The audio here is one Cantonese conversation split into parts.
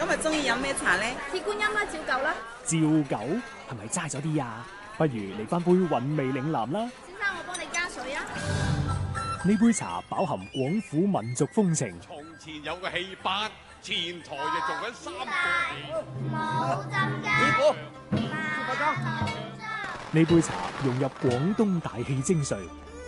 日中意飲咩茶呢？ 鐵觀音啦，照舊啦。 照舊係咪齋咗啲啊？不如嚟翻杯韻味嶺南啦。 先生，我幫你加水啊。 呢杯茶飽含廣府民族風情。 從前有個戲班，前台就做緊三個冇浸雞。 師傅， 呢杯茶融入廣東大氣精髓。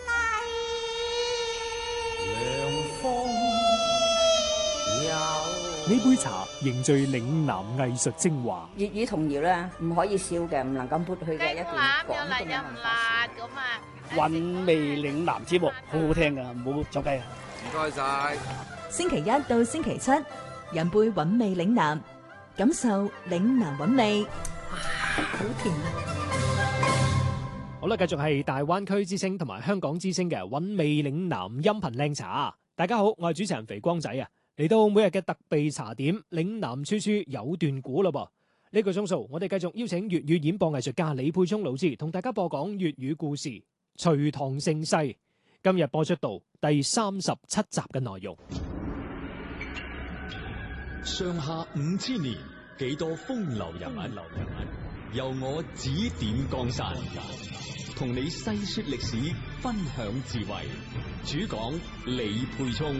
呢杯茶凝聚嶺南藝術精華。 粵語童謠咧，唔可以少嘅，唔能夠抹去嘅一段廣東嘅文化。 韻味嶺南節目好好聽㗎，唔好作雞啊！ 唔該晒。 星期一到星期七，飲杯韻味嶺南，感受嶺南韻味。哇，好甜啊！ 好啦，繼續係大灣區之聲同埋香港之聲嘅韻味嶺南音頻靚茶。大家好，我係主持人肥光仔啊！嚟到每日嘅特備茶點，嶺南處處有段古咯噃。呢個鐘數，我哋繼續邀請粵語演播藝術家李沛聰老師同大家播講粵語故事《隋唐盛世》。今日播出到第37集嘅內容。 上下5000年，幾多風流人物，由我指點江山，同你細說歷史，分享智慧。主講李沛聰。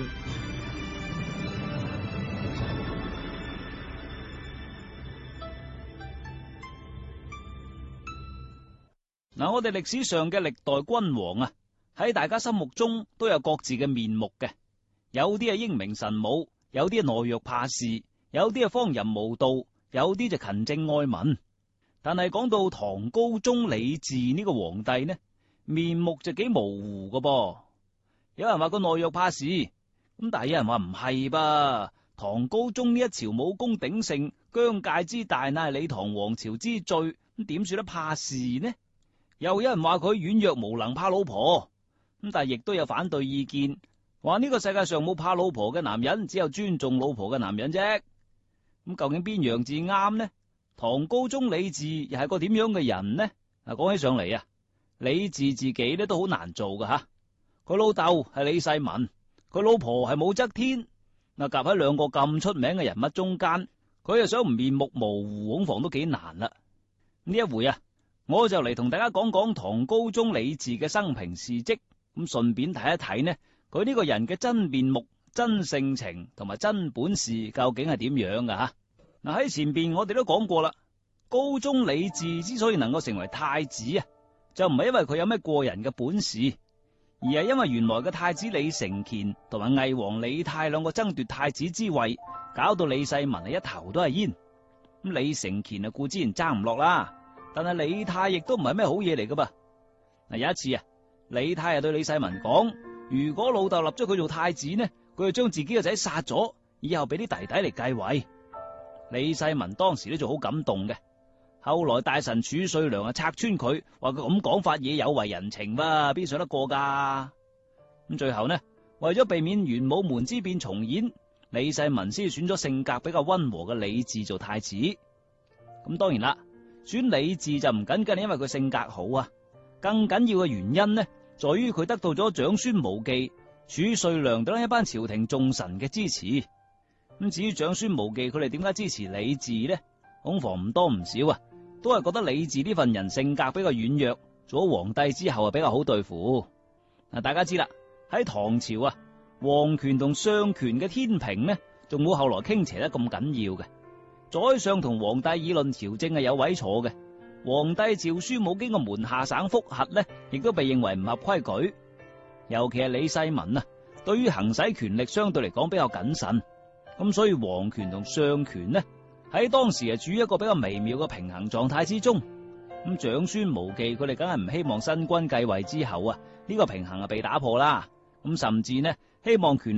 嗱，我哋歷史上嘅歷代君王啊，喺大家心目中都有各自嘅面目嘅，有啲係英明神武，有啲係懦弱怕事，有啲係荒淫無道，有啲就勤政愛民。但係講到唐高宗李治呢個皇帝呢，面目就幾模糊噶噃。有人話佢懦弱怕事，咁但係有人話唔係噃。唐高宗呢一朝武功鼎盛，疆界之大乃係李唐王朝之最，咁點算得怕事呢？又有人話佢軟弱無能，怕老婆，咁但係亦都有反對意見，話呢個世界上冇怕老婆嘅男人，只有尊重老婆嘅男人啫。咁究竟邊樣字啱呢？唐高宗李治又係個點樣嘅人呢？嗱，講起上嚟啊，李治自己咧都好難做噶吓。佢老豆係李世民，佢老婆係武則天，嗱，夾喺兩個咁出名嘅人物中間，佢又想唔面目模糊，恐防都幾難啦。呢一回啊，我就嚟同大家講講唐高宗李治嘅生平事跡，咁順便睇一睇呢，佢呢個人嘅真面目、真性情同埋真本事究竟係點樣噶吓？嗱，喺前邊我哋都講過啦，高宗李治之所以能夠成為太子啊，就唔係因為佢有咩過人嘅本事，而係因為原來嘅太子李承乾同埋魏王李泰兩個爭奪太子之位，搞到李世民係一頭都係煙。咁李承乾啊，固之然爭唔落啦。但係李泰亦都唔係咩好嘢嚟噶噃。嗱，有一次啊，李泰啊對李世民講，如果老豆立咗佢做太子呢，佢就將自己個仔殺咗，以後俾啲弟弟嚟繼位。李世民當時咧就好感動嘅。後來大臣褚遂良啊拆穿佢，話佢咁講法嘢有違人情噃，邊想得過噶？咁最後呢，為咗避免玄武門之變重演，李世民先選咗性格比較溫和嘅李治做太子。咁當然啦，選李治就唔僅僅係因為佢性格好啊，更緊要嘅原因呢，在於佢得到咗長孫無忌、褚遂良等一班朝廷重臣嘅支持。咁至於長孫無忌佢哋點解支持李治呢？恐防唔多唔少啊，都係覺得李治呢份人性格比較軟弱，做咗皇帝之後啊比較好對付。嗱，大家知啦，喺唐朝啊，皇權同相權嘅天平呢，仲冇後來傾斜得咁緊要嘅。宰相同皇帝議論朝政係有位坐嘅，皇帝詔書冇經過門下省複核呢，亦都被認為唔合規矩。尤其係李世民啊，對於行使權力相對嚟講比較謹慎，咁所以皇權同相權呢，喺當時係處於一個比較微妙嘅平衡狀態之中。咁長孫無忌佢哋梗係唔希望新君繼位之後啊，呢個平衡啊被打破啦。咁甚至呢，希望權